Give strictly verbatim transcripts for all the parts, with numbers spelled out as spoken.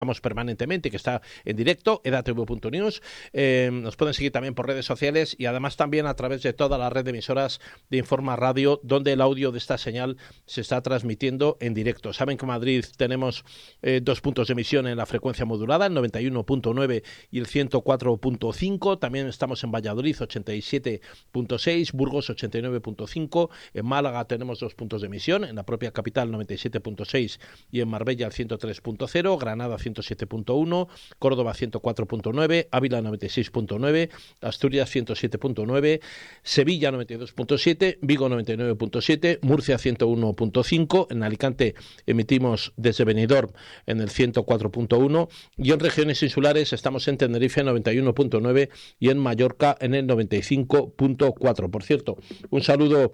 Estamos permanentemente, que está en directo, edatv punto news. Eh, nos pueden seguir también por redes sociales y además también a través de toda la red de emisoras de Informa Radio, donde el audio de esta señal se está transmitiendo en directo. Saben que en Madrid tenemos eh, dos puntos de emisión en la frecuencia modulada, el noventa y uno punto nueve y el ciento cuatro punto cinco. También estamos en Valladolid, ochenta y siete punto seis, Burgos, ochenta y nueve punto cinco. En Málaga tenemos dos puntos de emisión, en la propia capital, noventa y siete punto seis, y en Marbella, el ciento tres punto cero, Granada, ciento siete punto uno, Córdoba ciento cuatro punto nueve, Ávila noventa y seis punto nueve, Asturias ciento siete punto nueve, Sevilla noventa y dos punto siete, Vigo noventa y nueve punto siete, Murcia ciento uno punto cinco, en Alicante emitimos desde Benidorm en el ciento cuatro punto uno y en regiones insulares estamos en Tenerife noventa y uno punto nueve y en Mallorca en el noventa y cinco punto cuatro. Por cierto, un saludo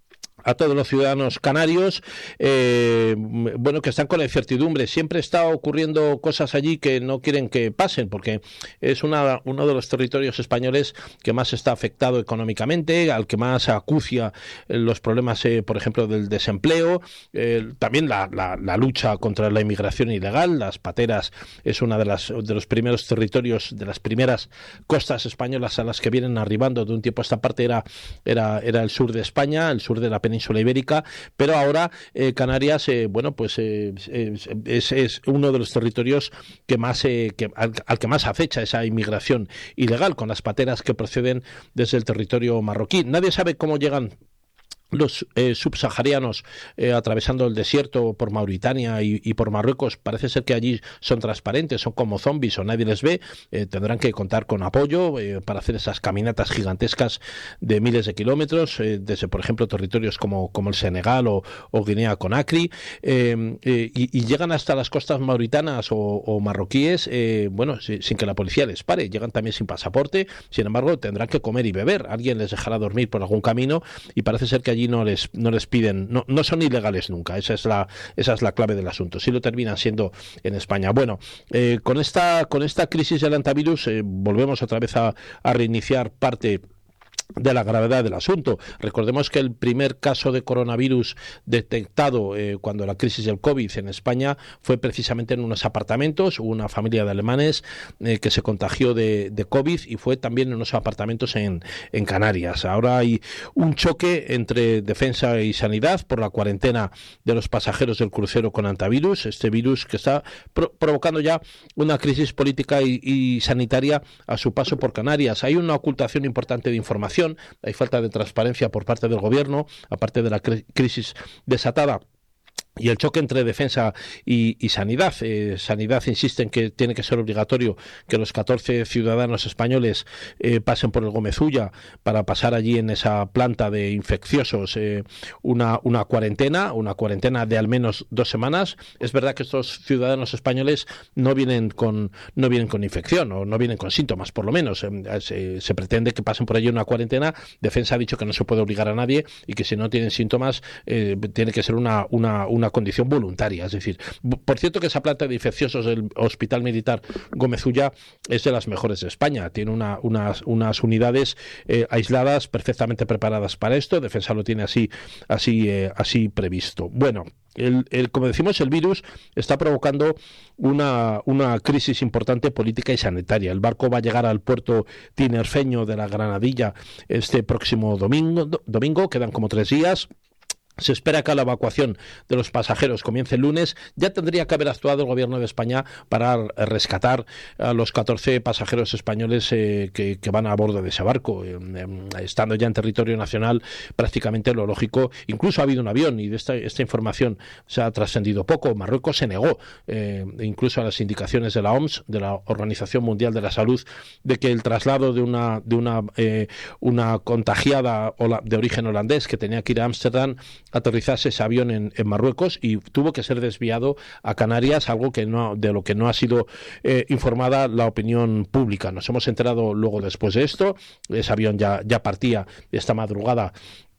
a todos los ciudadanos canarios, eh, bueno, que están con la incertidumbre. Siempre está ocurriendo cosas allí que no quieren que pasen, porque es una, uno de los territorios españoles que más está afectado económicamente, al que más acucia los problemas, eh, por ejemplo, del desempleo, eh, también la, la, la lucha contra la inmigración ilegal. Las Pateras es una de las de los primeros territorios, de las primeras costas españolas a las que vienen arribando. De un tiempo a esta parte era, era, era el sur de España, el sur de la península ibérica, pero ahora eh, Canarias, eh, bueno, pues eh, es, es uno de los territorios que más eh, que, al, al que más acecha esa inmigración ilegal, con las pateras que proceden desde el territorio marroquí. Nadie sabe cómo llegan los eh, subsaharianos eh, atravesando el desierto por Mauritania y, y por Marruecos. Parece ser que allí son transparentes, son como zombies o nadie les ve. Eh, tendrán que contar con apoyo eh, para hacer esas caminatas gigantescas de miles de kilómetros, eh, desde, por ejemplo, territorios como, como el Senegal o, o Guinea-Conakry, eh, eh, y, y llegan hasta las costas mauritanas o, o marroquíes, eh, bueno, si, sin que la policía les pare. Llegan también sin pasaporte, sin embargo, tendrán que comer y beber. Alguien les dejará dormir por algún camino y parece ser que allí no les no les piden, no, no son ilegales nunca. Esa es la esa es la clave del asunto. Sí lo terminan siendo en España. Bueno, eh, con esta con esta crisis del antivirus eh, volvemos otra vez a, a reiniciar parte de la gravedad del asunto. Recordemos que el primer caso de coronavirus detectado eh, cuando la crisis del COVID en España fue precisamente en unos apartamentos. Hubo una familia de alemanes eh, que se contagió de, de COVID y fue también en unos apartamentos en, en Canarias. Ahora hay un choque entre defensa y sanidad por la cuarentena de los pasajeros del crucero con antivirus, este virus que está pro- provocando ya una crisis política y, y sanitaria a su paso por Canarias. Hay una ocultación importante de información. Hay falta de transparencia por parte del gobierno, aparte de la crisis desatada y el choque entre defensa y, y sanidad. Eh, sanidad insiste en que tiene que ser obligatorio que los catorce ciudadanos españoles eh, pasen por el Gómez Ulla para pasar allí en esa planta de infecciosos eh, una, una cuarentena, una cuarentena de al menos dos semanas. Es verdad que estos ciudadanos españoles no vienen con no vienen con infección o no vienen con síntomas, por lo menos. Eh, se, se pretende que pasen por allí una cuarentena. Defensa ha dicho que no se puede obligar a nadie y que si no tienen síntomas eh, tiene que ser una, una, una condición voluntaria. Es decir, por cierto que esa planta de infecciosos del Hospital Militar Gómez Ulla es de las mejores de España. Tiene una, unas, unas unidades eh, aisladas, perfectamente preparadas para esto. Defensa lo tiene así, así, eh, así previsto. Bueno, el, el, como decimos, el virus está provocando una, una crisis importante política y sanitaria. El barco va a llegar al puerto tinerfeño de la Granadilla este próximo domingo, do, domingo, quedan como tres días. Se espera que la evacuación de los pasajeros comience el lunes. Ya tendría que haber actuado el gobierno de España para rescatar a los catorce pasajeros españoles eh, que, que van a bordo de ese barco. Eh, eh, estando ya en territorio nacional, prácticamente lo lógico. Incluso ha habido un avión y de esta, esta información se ha trascendido poco. Marruecos se negó, eh, incluso a las indicaciones de la O M S, de la Organización Mundial de la Salud, de que el traslado de una, de una, eh, una contagiada de origen holandés que tenía que ir a Ámsterdam aterrizase ese avión en, en Marruecos y tuvo que ser desviado a Canarias, algo que no, de lo que no ha sido eh, informada la opinión pública. Nos hemos enterado luego después de esto. Ese avión ya, ya partía esta madrugada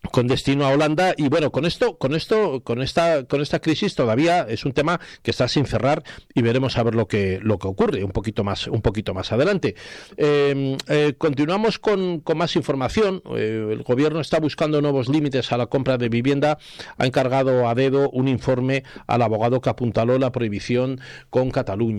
con destino a Holanda. Y bueno, con esto, con esto, con esta, con esta crisis todavía es un tema que está sin cerrar y veremos a ver lo que lo que ocurre un poquito más, un poquito más adelante. Eh, eh, continuamos con, con más información. Eh, el gobierno está buscando nuevos límites a la compra de vivienda. Ha encargado a dedo un informe al abogado que apuntaló la prohibición con Cataluña.